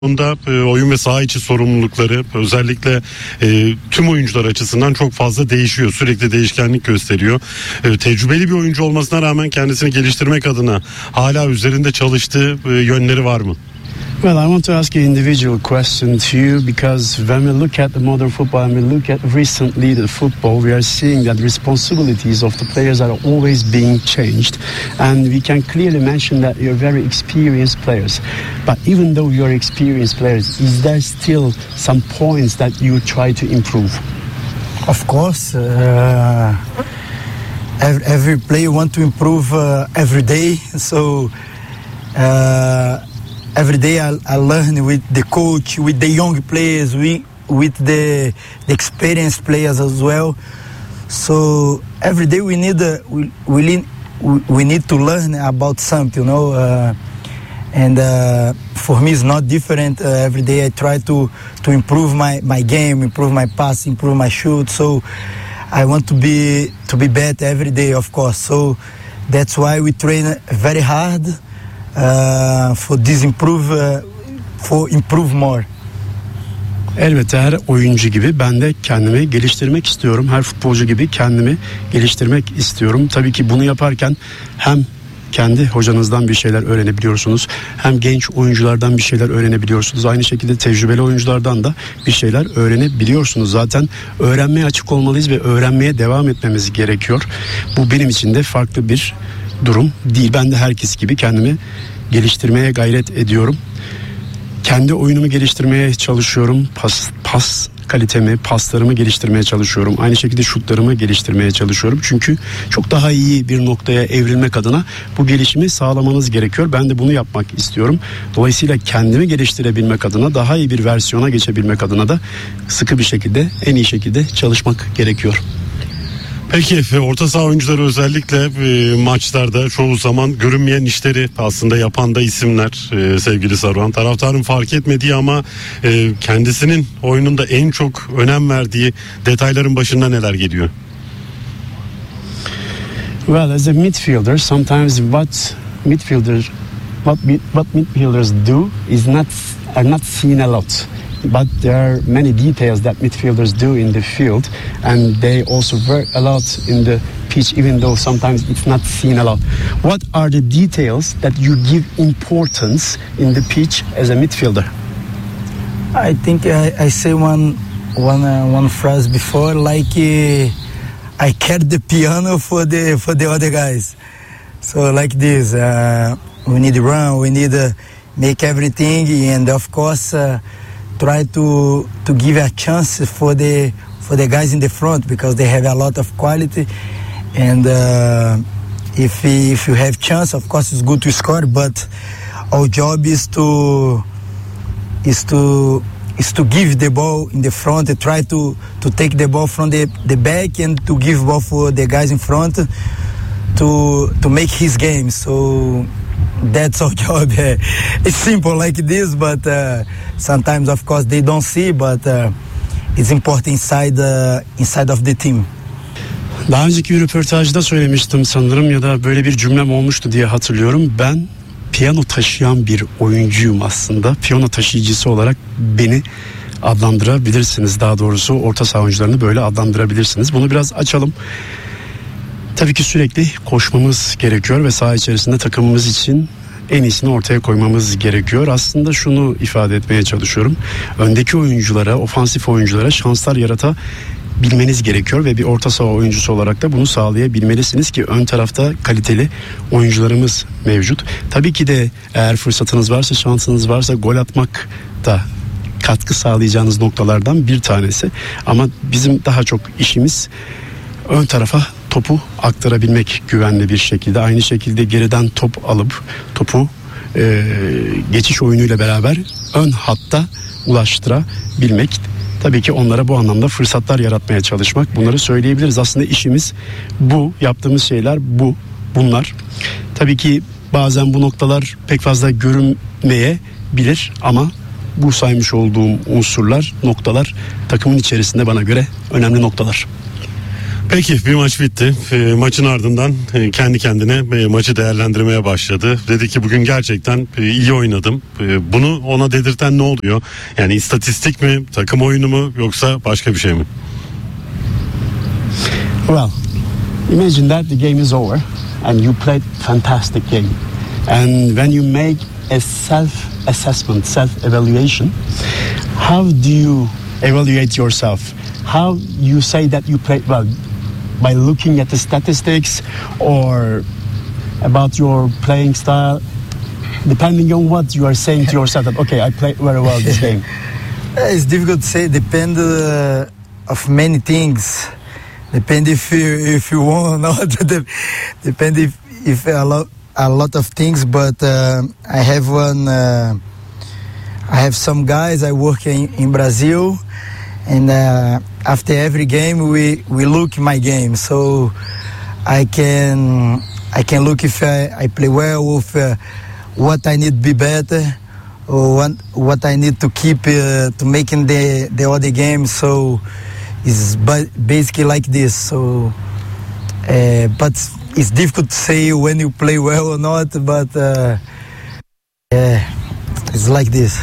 Bunda oyun ve saha içi sorumlulukları özellikle tüm oyuncular açısından çok fazla değişiyor. Sürekli değişkenlik gösteriyor. Tecrübeli bir oyuncu olmasına rağmen kendisini geliştirmek adına hala üzerinde çalıştığı yönleri var mı? Well, I want to ask an individual question to you because when we look at the modern football and we look at recently the football, we are seeing that responsibilities of the players are always being changed, and we can clearly mention that you're very experienced players. But even though you're experienced players, is there still some points that you try to improve? Of course, every player wants to improve every day, so. Every day I learn with the coach, with the young players, with the experienced players as well. So every day we need to learn about something, you know. And for me it's not different. Every day I try to improve my game, improve my pass, improve my shoot. So I want to be better every day, of course. So that's why we train very hard. For improve more. Elbette her oyuncu gibi ben de kendimi geliştirmek istiyorum. Her futbolcu gibi kendimi geliştirmek istiyorum. Tabii ki bunu yaparken hem kendi hocanızdan bir şeyler öğrenebiliyorsunuz, hem genç oyunculardan bir şeyler öğrenebiliyorsunuz. Aynı şekilde tecrübeli oyunculardan da bir şeyler öğrenebiliyorsunuz. Zaten öğrenmeye açık olmalıyız ve öğrenmeye devam etmemiz gerekiyor. Bu benim için de farklı bir durum değil. Ben de herkes gibi kendimi geliştirmeye gayret ediyorum. Kendi oyunumu geliştirmeye çalışıyorum. Pas kalitemi, paslarımı geliştirmeye çalışıyorum. Aynı şekilde şutlarımı geliştirmeye çalışıyorum. Çünkü çok daha iyi bir noktaya evrilmek adına bu gelişimi sağlamanız gerekiyor. Ben de bunu yapmak istiyorum. Dolayısıyla kendimi geliştirebilmek adına, daha iyi bir versiyona geçebilmek adına da sıkı bir şekilde, en iyi şekilde çalışmak gerekiyor. Peki orta saha oyuncuları özellikle maçlarda çoğu zaman görünmeyen işleri aslında yapan da isimler sevgili Saruhan. Taraftarın fark etmediği ama kendisinin oyununda en çok önem verdiği detayların başında neler geliyor? Well, as a midfielder, sometimes what midfielders do are not seen a lot. But there are many details that midfielders do in the field, and they also work a lot in the pitch, even though sometimes it's not seen a lot. What are the details that you give importance in the pitch as a midfielder? I think I say one phrase before, like I carry the piano for the other guys. So like this, we need to run, we need to make everything, and of course. Try to give a chance for the guys in the front because they have a lot of quality, and if you have chance, of course it's good to score. But our job is to give the ball in the front and try to take the ball from the back and to give ball for the guys in front to make his game. So. That's our job. It's simple like this, but sometimes, of course, they don't see. But it's important inside of the team. Daha önceki bir röportajda söylemiştim sanırım ya da böyle bir cümlem olmuştu diye hatırlıyorum. Ben piyano taşıyan bir oyuncuyum aslında. Piyano taşıyıcısı olarak beni adlandırabilirsiniz. Daha doğrusu orta saha oyuncularını böyle adlandırabilirsiniz. Bunu biraz açalım. Tabii ki sürekli koşmamız gerekiyor ve saha içerisinde takımımız için en iyisini ortaya koymamız gerekiyor. Aslında şunu ifade etmeye çalışıyorum. Öndeki oyunculara, ofansif oyunculara şanslar yaratabilmeniz gerekiyor ve bir orta saha oyuncusu olarak da bunu sağlayabilmelisiniz ki ön tarafta kaliteli oyuncularımız mevcut. Tabii ki de eğer fırsatınız varsa, şansınız varsa gol atmak da katkı sağlayacağınız noktalardan bir tanesi. Ama bizim daha çok işimiz ön tarafa topu aktarabilmek güvenli bir şekilde. Aynı şekilde geriden top alıp topu geçiş oyunuyla beraber ön hatta ulaştırabilmek. Tabii ki onlara bu anlamda fırsatlar yaratmaya çalışmak. Bunları söyleyebiliriz. Aslında işimiz bu. Yaptığımız şeyler bunlar. Tabii ki bazen bu noktalar pek fazla görünmeyebilir ama bu saymış olduğum unsurlar, noktalar takımın içerisinde bana göre önemli noktalar. Peki bir maç bitti. Maçın ardından kendi kendine maçı değerlendirmeye başladı. Dedi ki bugün gerçekten iyi oynadım. Bunu ona dedirten ne oluyor? Yani istatistik mi, takım oyunu mu yoksa başka bir şey mi? Well, imagine that the game is over and you played fantastic game. And when you make a self-assessment, self-evaluation, how do you evaluate yourself? How you say that you played well? By looking at the statistics or about your playing style, depending on what you are saying to yourself that, okay, I played very well this game. It's difficult to say. Depend of many things. Depend if you won or not. Depend if a lot of things. But I have some guys I work in Brazil, and after every game we look my game, so I can look if I play well, with what I need to be better, or what I need to keep to making the other game. So it's basically like this. So but it's difficult to say when you play well or not. But it's like this.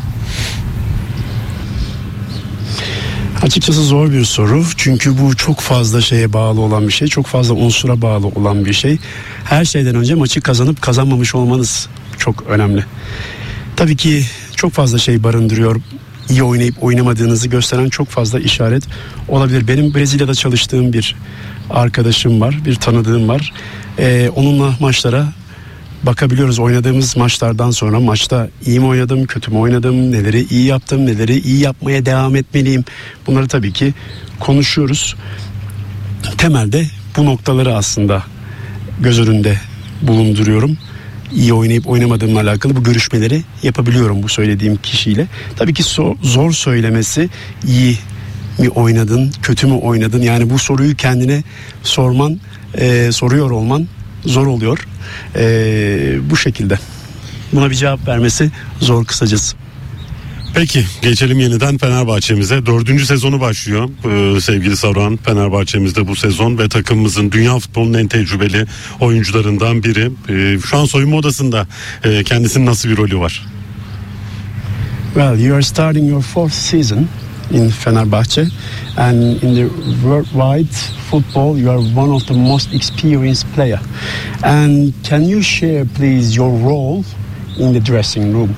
Açıkçası zor bir soru. Çünkü bu çok fazla şeye bağlı olan bir şey. Çok fazla unsura bağlı olan bir şey. Her şeyden önce maçı kazanıp kazanmamış olmanız çok önemli. Tabii ki çok fazla şey barındırıyor. İyi oynayıp oynamadığınızı gösteren çok fazla işaret olabilir. Benim Brezilya'da çalıştığım bir arkadaşım var. Bir tanıdığım var. Onunla maçlara bakabiliyoruz. Oynadığımız maçlardan sonra maçta iyi mi oynadım, kötü mü oynadım, neleri iyi yaptım, neleri iyi yapmaya devam etmeliyim. Bunları tabii ki konuşuyoruz. Temelde bu noktaları aslında göz önünde bulunduruyorum. İyi oynayıp oynamadığımla alakalı bu görüşmeleri yapabiliyorum bu söylediğim kişiyle. Tabii ki zor söylemesi, iyi mi oynadın, kötü mü oynadın? Yani bu soruyu kendine soruyor olman zor oluyor. Bu şekilde. Buna bir cevap vermesi zor kısacası. Peki geçelim yeniden Fenerbahçe'mize. 4. sezonu başlıyor sevgili Saruhan. Fenerbahçe'mizde bu sezon ve takımımızın dünya futbolunun en tecrübeli oyuncularından biri. Şu an soyunma odasında kendisinin nasıl bir rolü var? Well, you are starting your 4th season in Fenerbahçe, and in the worldwide football you are one of the most experienced player. And can you share please your role in the dressing room?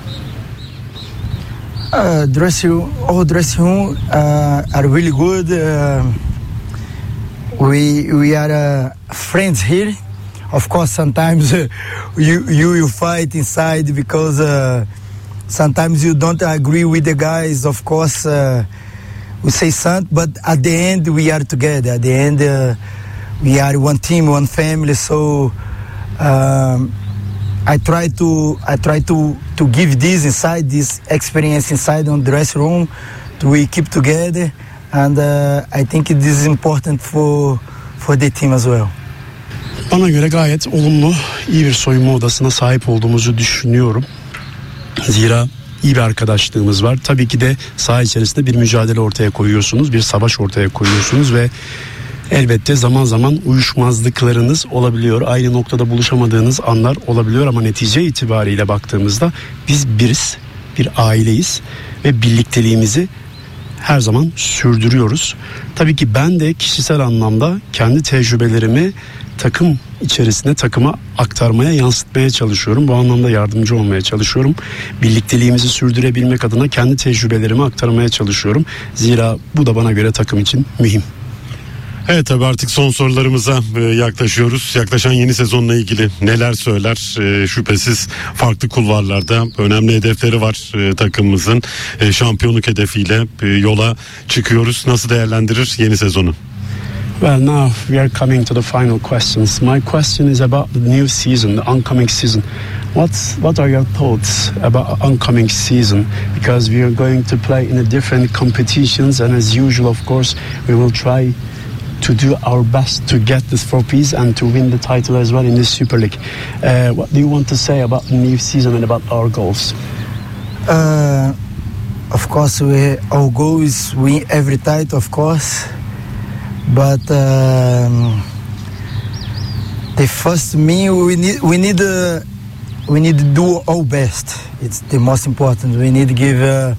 Dressing room are really good. We are friends here. Of course, sometimes you fight inside because sometimes you don't agree with the guys. Of course, we say something, but at the end we are together. At the end, we are one team, one family. So I try to give this experience inside on the dressing room. We keep together, and I think this is important for the team as well. Bana göre gayet olumlu, iyi bir soyunma odasına sahip olduğumuzu düşünüyorum. Zira iyi bir arkadaşlığımız var. Tabii ki de saha içerisinde bir mücadele ortaya koyuyorsunuz, bir savaş ortaya koyuyorsunuz ve elbette zaman zaman uyuşmazlıklarınız olabiliyor. Aynı noktada buluşamadığınız anlar olabiliyor ama netice itibariyle baktığımızda biz biriz, bir aileyiz ve birlikteliğimizi her zaman sürdürüyoruz. Tabii ki ben de kişisel anlamda kendi tecrübelerimi takım içerisinde takıma aktarmaya, yansıtmaya çalışıyorum. Bu anlamda yardımcı olmaya çalışıyorum. Birlikteliğimizi sürdürebilmek adına kendi tecrübelerimi aktarmaya çalışıyorum. Zira bu da bana göre takım için mühim. Evet, tabii artık son sorularımıza yaklaşıyoruz. Yaklaşan yeni sezonla ilgili neler söyler? Şüphesiz farklı kulvarlarda önemli hedefleri var takımımızın. Şampiyonluk hedefiyle yola çıkıyoruz. Nasıl değerlendirir yeni sezonu? Well, now we are coming to the final questions. My question is about the new season, the oncoming season. What are your thoughts about oncoming season? Because we are going to play in a different competitions, and as usual, of course, we will try to do our best to get this trophies and to win the title as well in the Super League. What do you want to say about the new season and about our goals? Of course, our goal is win every title, of course. but the first me we need to do our best. It's the most important. We need to give